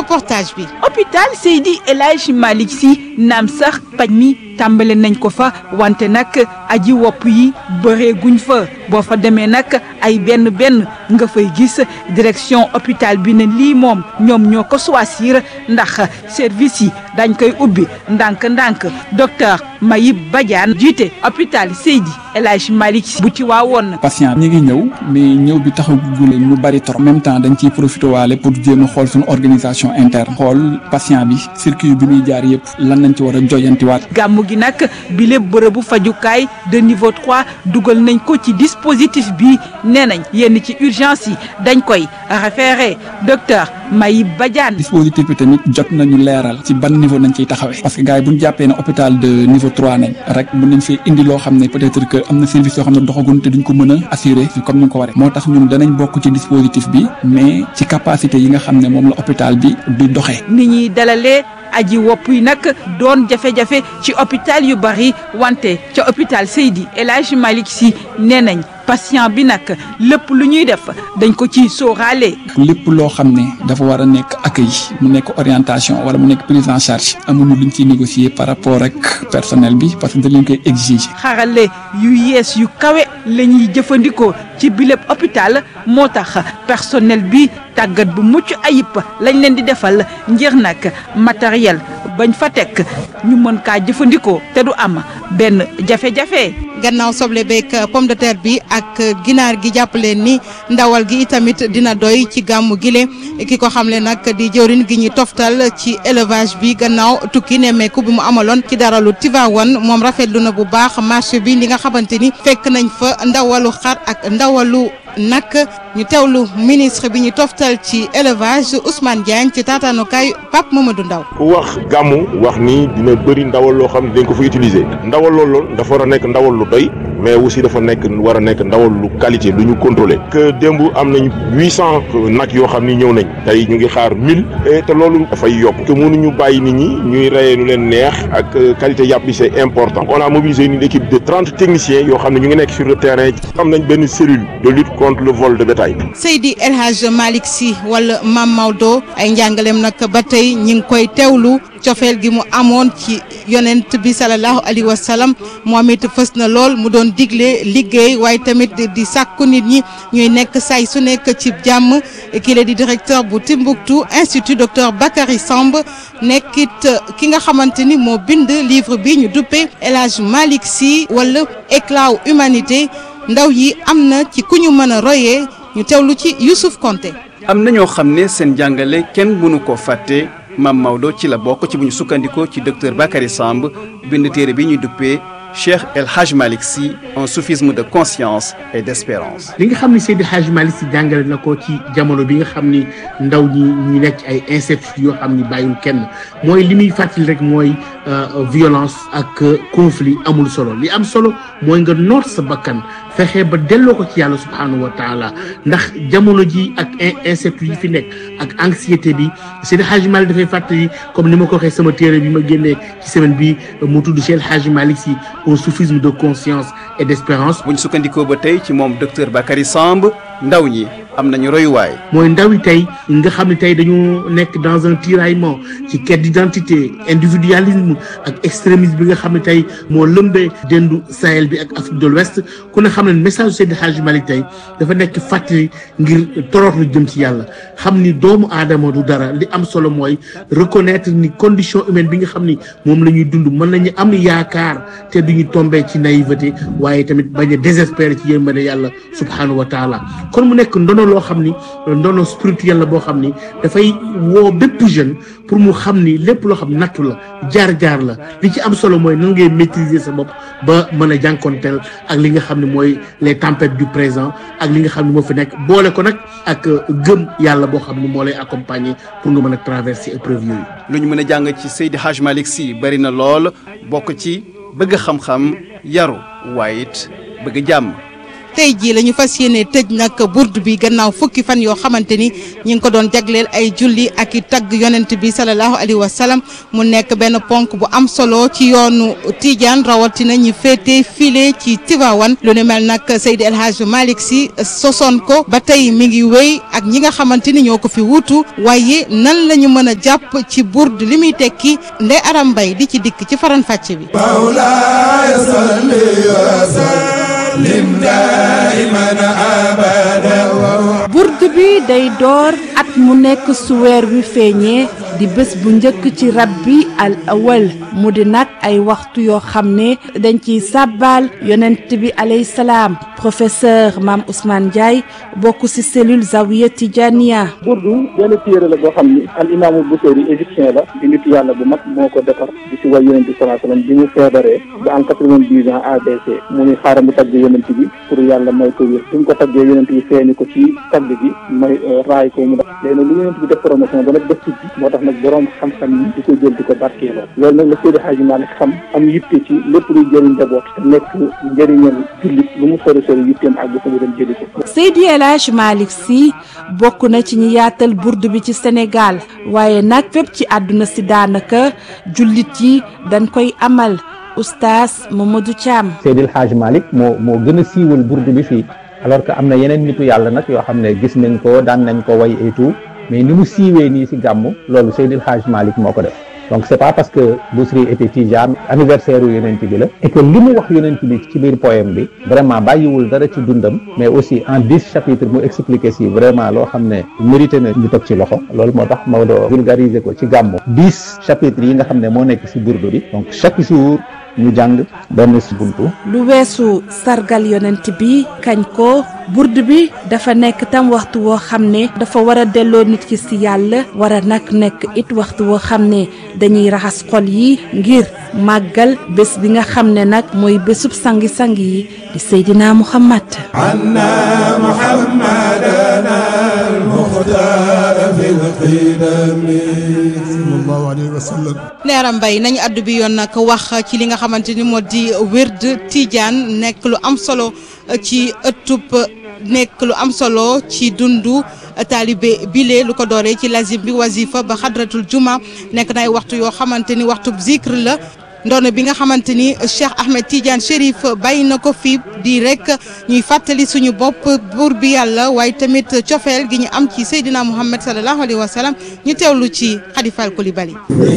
reportage bi. hôpital Seydi El Hadji Malick Sy naam sax paj mi tàmbale nañ ko fa wante nag aji wopp yi bëree guñ fa boo fa demee nag ay benn nga fay gis direction hôpital bi ne lii moom ñoom ñoo ko choisir ndax service yi dañ koy ubbi ndànk docteur Mayib Badiane jiite hôpital Seydi El Hadji Malick Sy bu ci waawoon. patient ñi ngi ñëw mais ñëw bi taxagul ñu bari trop en même temps dañ ciy profité waale pour jéem a xool suñu organisation interne xool patient bi circuit bi muy jaar yëpp lan lañ ci war a joyantiwaat. gàmmu gi nag bi lépp bërëbu fajukaay de niveau 3 dugal nañ ko ci dispositif bi nee nañ yenn ci urgence yi dañ koy référé docteur Mayib Badiane. dispositif bi tamit jot nañu leeral ci ban niveau nañ ciy taxawee parce que gars yi bu ñu jàppee ne hôpital de niveau 3 nañ rek mën nañ fee indi loo xam ne peut-être que am na service yoo xam ne doxagun te duñ ko mën a assurer comme ni nga ko waree moo tax ñun danañ bokk ci dispositif bi mais ci capacité yi nga xam ne moom la hôpital bi di doxee. ni ñuy dalalee aji wopp yi nag doon jafe-jafe ci hôpital yu bari wante ca hôpital Seydi El Hadji Malick Sy nee nañ patient bi nag lépp lu ñuy def dañ ko ci sóoraale. lépp loo xam ne dafa war a nekk accueil mu nekk orientation wala mu nekk prise en charge amuñu luñ ciy négocier par rapport ak personnel bi parce que dañ leen koy exiger. xarale yu yees yu kawe la ñuy jëfandikoo ci biléb hôpital moo tax personnel bi tàggat bu mucc ayib lañ leen di defal ngir nag matériel bañ fa teg ñu mën kaa jëfandikoo te du am benn jafe-jafe. gannaaw soble beeg pomme de terre bi ak ginaar gi jàppaleen ni ndawal gi tamit dina doy ci gàmmu gile ki ko xamle nag di jëwriñ gi ñu toftal ci élevage bi gannaaw tukki nemmeeku bi mu amaloon ci daralu Tivaouane moom rafetlu na bu baax marché bi li nga xamante ni fekk nañ fa ndawalu xar ak ndawalu nag ñu teewlu ministre bi ñu toftal ci élevage Ousmane Diagne ci taataanukaay Pape Mamadou Ndaw. ku wax gàmmu wax ni dina bëri ndawal loo xam ne dañ ko fa utiliser ndawal loolu dafa war a nekk ndawal lu doy mais aussi dafa war a nekk ndawal lu qualité lu ñu contrôlé que démb am nañ 800 nag yoo xam ni ñëw nañ tey ñu ngi xaar 1000 te loolu dafay yokk que mënuñu bàyyi nit ñi ñuy reyee nu leen neex ak qualité yàpp bi c'est important on a mobilisé une équipe de 30 techniciens yoo xam ne ñu ngi nekk sur le terrain am nañ benn cellule de lutte contre le vol de bétail. Seydi El Hadji Malick Sy wala Mame Maodo ay njàngaleem nag ba tey ñi ngi koy teewlu cofeel gi mu amoon ci yonent bi sallallahu alayhi wa sallam moom it fës na lool mu doon digle liggéey waaye tamit di sàkku nit ñi ñuy nekk say su nekk ci jàmm ki la di directeur bu Timbuktu Institut docteur Bakary Samb nekkit ki nga xamante ni moo bind livre bi ñu duppee El Hadji Malick Sy wala éclat wu humanité ndaw yi am na ci ku ñu mën a royee ñu teewlu ci Youssouf Konté. am na ñoo xam ne seen jàngale kenn mënu ko fàtte Mame Maodo ci la bokk ci bu ñu sukkandikoo ci docteur Bakary Samb bind téere bi ñuy duppee Cheikh El Hadji Malick Sy un soufisme de conscience et d'espérance. li nga xam ne Seydi Hadji Malick Sy jàngale na ko ci jamono bi nga xam ni ndaw ñi ñu nekk ci ay incertitudes yoo xam ni bàyyul kenn mooy li muy fàttali rek mooy violence ak conflit amul solo li am solo mooy nga noot sa bakkan fexe ba delloo ko ci yàlla subhanahu wa taala ndax jamono ji ak incertitude yi fi nekk ak anxiété bi Seydi Hadji Malick dafay fàttali comme ni ma ko waxee sama téere bi ma génnee ci semaine bi mu tudd Cheikh El Hadji Malick Sy un soufisme de conscience et d'espérance. bu ñu sukkandikoo ba tey ci moom docteur Bakary Samb ndaw ñi am nañu royuwaay. mooy ndaw yi tey nga xam ne tey dañu nekk dans un tiraillement ci quête d'identité individualisme ak extrémisme bi nga xam ne tey moo lëmbee dendu Sahel bi ak Afrique de l'Ouest ku ne xam ne message Seydi Hadji Malick tey dafa nekk fàttali ngir toroxlu jëm ci yàlla xam ni doomu aadama du dara li am solo mooy reconnaître ni condition humaine bi nga xam ni moom la ñuy dund mën nañu am yaakaar te duñu tombé ci naïveté waaye tamit bañ a désespérer ci yërmande yàlla subhanahu wa taala kon mu nekk ndono loo xam ni ndono spirituel la boo xam ni dafay woo bépp jeune pour mu xam ni lépp loo xam nattu la jaar-jaar la li ci am solo mooy nan ngay maîtriser sa bopp ba mën a jànkonteel ak li nga xam ne mooy les tempêtes du présent ak li nga xam ne moo fi nekk boole ko nag ak gëm yàlla boo xam ni moo lay accompagner pour nga mën a traverser épreuve yooyu. lu ñu mën a jàng ci Seydi Hadji Malick Sy bari na lool bokk ci bëgg xam-xam yaru waaye it bëgg jàmm. tey jii la ñu fas yéene tëj nag burdu bi gannaaw fukki fan yoo xamante ni ñi ngi ko doon jagleel ay julli ak i tagg yonent bi sallallahu alayhi wa sallam mu nekk benn ponk bu am solo ci yoonu Tidiane rawatina ñi féete file ci Tivaouane lu ne mel nag Seydi El Hadj Malick Sy sosoon ko ba tey mi ngi wéy ak ñi nga xamante ni ñoo ko fi wuutu waaye nan la ñu mën a jàpp ci burdu li muy tekki Ndeye Aram Mbaye di ci dikk ci faran fàcce bi. burdu bi day door at mu nekk su weer wi feeñee di bés bu njëkk ci rabbi al awal mu di nag ay waxtu yoo xam ne dañ ciy sàbbaal yonent bi alayhi salaam. professeur Mame Ousmane Ndiaye bokk ci cellule Zawiya Tijaniya. burdu benn téere la boo xam ni al imaamu Busiri égyptien la di nitu yàlla bu mag moo ko defar di ci way yonent bi sallallahu alayhi wasallam bi mu feebaree ba am 90 ans AVC mu ni xaaral mu tagg yonent bi pour yàlla may ko wér bi mu ko taggee yonent bi feeñu ko ci tagg gi may raay ko mu def léegi nag lu yonent bi def promotion ba nag def ci moo tax nag borom xam-xam yi di ko jël di ko barkeeloo loolu nag la Seydi Hadji Malick xam am yitte ci lépp luy jëriñ njaboot te nekk njëriñal jullit lu mu sori sori yitteem ak bu ko mu dem jëli ko. Seydi El Hadji Malick Sy bokk na ci ñi yaatal burdu bi ci Sénégal waaye nag fépp ci àdduna si daanaka jullit yi dañ koy amal oustaz Mamadou Thiam. Seydi El Hadji Malick moo gën a siiwal burdu bi fii alors que am na yeneen nitu yàlla nag yoo xam ne gis nañ ko daan nañ ko way et tout mais ni mu siiwee nii si gàmmu loolu Seydi El Hadji Malick moo ko def donc c'est pas parce que Bousri était Tijaan anniversaire u yonent bi la et que li mu wax yonent bi ci biir poème bi vraiment bàyyiwul dara ci dundam mais aussi en 10 chapitres mu expliqué si vraiment loo xam ne mérité na ñu teg ci loxo loolu moo tax Maodo vulgariser ko ci gàmmu 10 chapitres yi nga xam ne moo nekk si burdu bi donc chaque jour ñu jàng benn si buntu. lu weesu sargal yonent bi kañ ko burdu bi dafa nekk tam waxtu woo xam ne dafa war a delloo nit ki ci yàlla war a nag nekk it waxtu woo xam ne dañuy raxas xol yi ngir màggal bés bi nga xam ne nag mooy bésub sangi-sang yi di Seydina Muhammad. anna Muhammadana al-mukhtar fil qidam sallallahu alayhi wa sallam. Ndeye Aram Mbaye nañu addu bi yoon nag wax ci li nga xamante ni moo di wird Tidiane nekk lu am solo ci ëttub nekk lu am solo ci dundu taalibe bile lu ko dooree ci lazim bi wazifa ba xadratul juma nekk na ay waxtu yoo xamante ni waxtu zikr la ndono bi nga xamante ni Cheikh Ahmed Tidiane Chérif bàyyi na ko fi di rek ñuy fàttali suñu bopp buur bi yàlla waaye tamit cofeel gi ñu am ci Seydina Muhammad sallallahu alayhi wa sallam ñu teewlu ci Khadifal Coulibaly.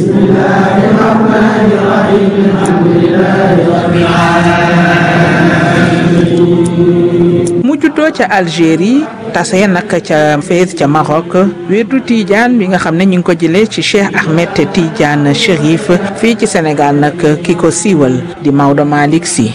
mu juddoo ca Algérie tase nag ca Fès ca Maroc wirdu Tidiane bi nga xam ne ñu ngi ko jëlee ci Cheikh Ahmed Tidiane Chérif fii ci Sénégal nag ki ko siiwal di Maodo Malick Sy.